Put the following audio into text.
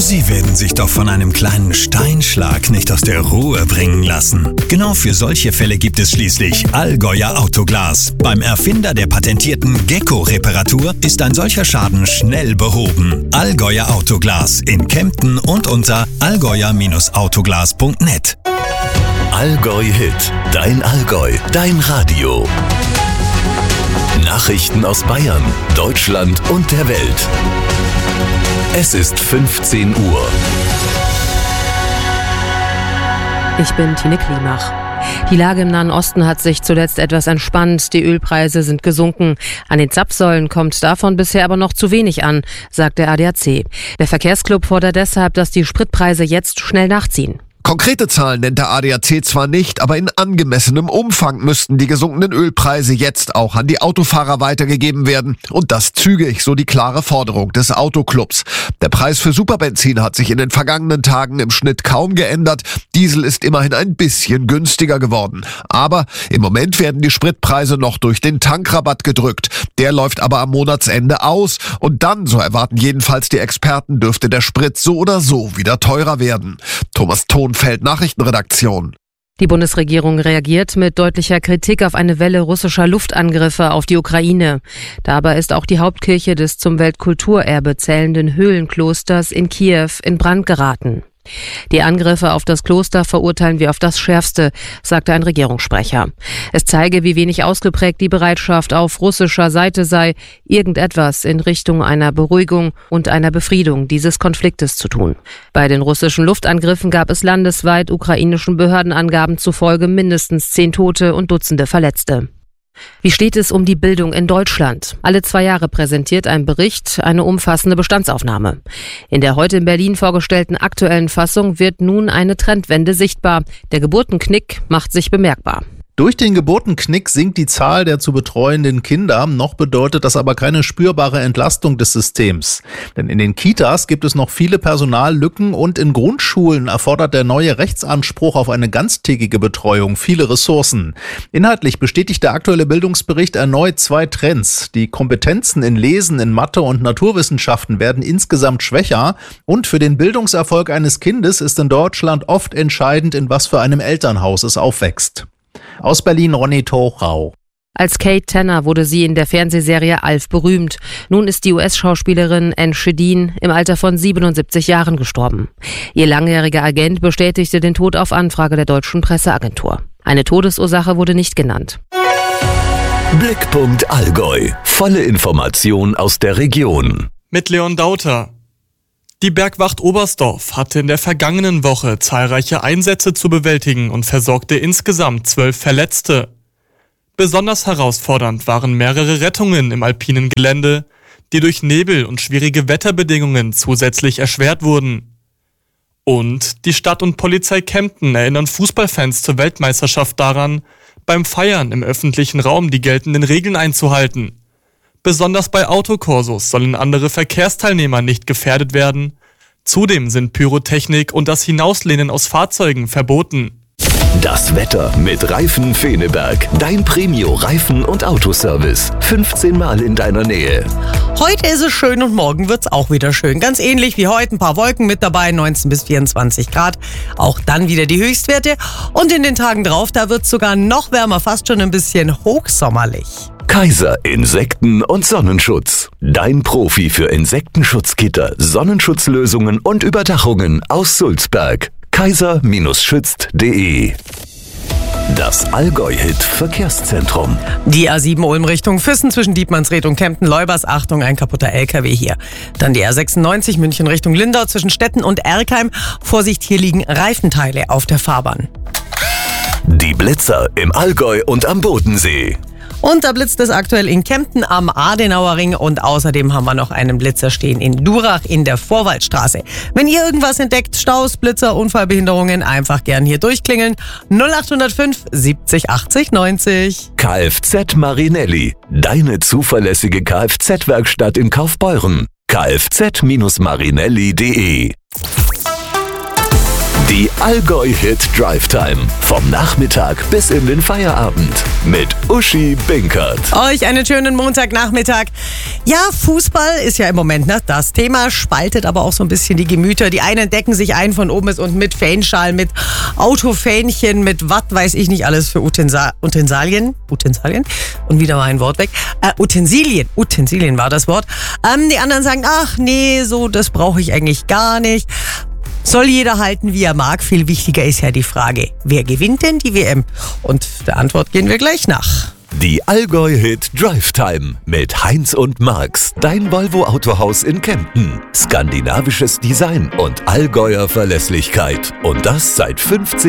Sie werden sich doch von einem kleinen Steinschlag nicht aus der Ruhe bringen lassen. Genau für solche Fälle gibt es schließlich Allgäuer Autoglas. Beim Erfinder der patentierten Gecko-Reparatur ist ein solcher Schaden schnell behoben. Allgäuer Autoglas in Kempten und unter allgäuer-autoglas.net. Allgäu Hit, dein Allgäu, dein Radio. Nachrichten aus Bayern, Deutschland und der Welt. Es ist 15 Uhr. Ich bin Tine Klimach. Die Lage im Nahen Osten hat sich zuletzt etwas entspannt. Die Ölpreise sind gesunken. An den Zapfsäulen kommt davon bisher aber noch zu wenig an, sagt der ADAC. Der Verkehrsclub fordert deshalb, dass die Spritpreise jetzt schnell nachziehen. Konkrete Zahlen nennt der ADAC zwar nicht, aber in angemessenem Umfang müssten die gesunkenen Ölpreise jetzt auch an die Autofahrer weitergegeben werden. Und das zügig, so die klare Forderung des Autoclubs. Der Preis für Superbenzin hat sich in den vergangenen Tagen im Schnitt kaum geändert. Diesel ist immerhin ein bisschen günstiger geworden. Aber im Moment werden die Spritpreise noch durch den Tankrabatt gedrückt. Der läuft aber am Monatsende aus. Und dann, so erwarten jedenfalls die Experten, dürfte der Sprit so oder so wieder teurer werden. Thomas Thonfeld, Nachrichtenredaktion. Die Bundesregierung reagiert mit deutlicher Kritik auf eine Welle russischer Luftangriffe auf die Ukraine. Dabei ist auch die Hauptkirche des zum Weltkulturerbe zählenden Höhlenklosters in Kiew in Brand geraten. Die Angriffe auf das Kloster verurteilen wir auf das Schärfste, sagte ein Regierungssprecher. Es zeige, wie wenig ausgeprägt die Bereitschaft auf russischer Seite sei, irgendetwas in Richtung einer Beruhigung und einer Befriedung dieses Konfliktes zu tun. Bei den russischen Luftangriffen gab es landesweit ukrainischen Behördenangaben zufolge mindestens 10 Tote und Dutzende Verletzte. Wie steht es um die Bildung in Deutschland? Alle 2 Jahre präsentiert ein Bericht eine umfassende Bestandsaufnahme. In der heute in Berlin vorgestellten aktuellen Fassung wird nun eine Trendwende sichtbar. Der Geburtenknick macht sich bemerkbar. Durch den Geburtenknick sinkt die Zahl der zu betreuenden Kinder, noch bedeutet das aber keine spürbare Entlastung des Systems. Denn in den Kitas gibt es noch viele Personallücken und in Grundschulen erfordert der neue Rechtsanspruch auf eine ganztägige Betreuung viele Ressourcen. Inhaltlich bestätigt der aktuelle Bildungsbericht erneut 2 Trends. Die Kompetenzen in Lesen, in Mathe und Naturwissenschaften werden insgesamt schwächer und für den Bildungserfolg eines Kindes ist in Deutschland oft entscheidend, in was für einem Elternhaus es aufwächst. Aus Berlin Ronny Tochau. Als Kate Tanner wurde sie in der Fernsehserie Alf berühmt. Nun ist die US-Schauspielerin Anne Shedin im Alter von 77 Jahren gestorben. Ihr langjähriger Agent bestätigte den Tod auf Anfrage der deutschen Presseagentur. Eine Todesursache wurde nicht genannt. Blickpunkt Allgäu. Volle Information aus der Region. Mit Leon Dauter. Die Bergwacht Oberstdorf hatte in der vergangenen Woche zahlreiche Einsätze zu bewältigen und versorgte insgesamt 12 Verletzte. Besonders herausfordernd waren mehrere Rettungen im alpinen Gelände, die durch Nebel und schwierige Wetterbedingungen zusätzlich erschwert wurden. Und die Stadt und Polizei Kempten erinnern Fußballfans zur Weltmeisterschaft daran, beim Feiern im öffentlichen Raum die geltenden Regeln einzuhalten. Besonders bei Autokorsos sollen andere Verkehrsteilnehmer nicht gefährdet werden. Zudem sind Pyrotechnik und das Hinauslehnen aus Fahrzeugen verboten. Das Wetter mit Reifen Feneberg. Dein Premio-Reifen- und Autoservice. 15 Mal in deiner Nähe. Heute ist es schön und morgen wird's auch wieder schön. Ganz ähnlich wie heute, ein paar Wolken mit dabei, 19 bis 24 Grad. Auch dann wieder die Höchstwerte. Und in den Tagen drauf, da wird's sogar noch wärmer, fast schon ein bisschen hochsommerlich. Kaiser Insekten- und Sonnenschutz. Dein Profi für Insektenschutzgitter, Sonnenschutzlösungen und Überdachungen aus Sulzberg. kaiser-schützt.de. Das Allgäu-Hit-Verkehrszentrum. Die A7 Ulm Richtung Füssen zwischen Dietmannsried und Kempten-Leubers. Achtung, ein kaputter LKW hier. Dann die A96 München Richtung Lindau zwischen Stetten und Erkheim. Vorsicht, hier liegen Reifenteile auf der Fahrbahn. Die Blitzer im Allgäu und am Bodensee. Und da blitzt es aktuell in Kempten am Adenauer Ring und außerdem haben wir noch einen Blitzer stehen in Durach in der Vorwaldstraße. Wenn ihr irgendwas entdeckt, Staus, Blitzer, Unfallbehinderungen, einfach gern hier durchklingeln. 0805 70 80 90. Kfz Marinelli, deine zuverlässige Kfz-Werkstatt in Kaufbeuren. kfz-marinelli.de Die Allgäu Hit Drive Time. Vom Nachmittag bis in den Feierabend. Mit Uschi Binkert. Euch einen schönen Montagnachmittag. Ja, Fußball ist ja im Moment das Thema, spaltet aber auch so ein bisschen die Gemüter. Die einen decken sich ein von oben bis unten mit Fanschalen, mit Autofähnchen, mit was weiß ich nicht alles für Utensilien. Und wieder mal ein Wort weg. Utensilien war das Wort. Die anderen sagen, ach nee, so das brauche ich eigentlich gar nicht. Soll jeder halten, wie er mag. Viel wichtiger ist ja die Frage, wer gewinnt denn die WM? Und der Antwort gehen wir gleich nach. Die Allgäu Hit Drive Time mit Heinz und Marx. Dein Volvo Autohaus in Kempten. Skandinavisches Design und Allgäuer Verlässlichkeit. Und das seit 50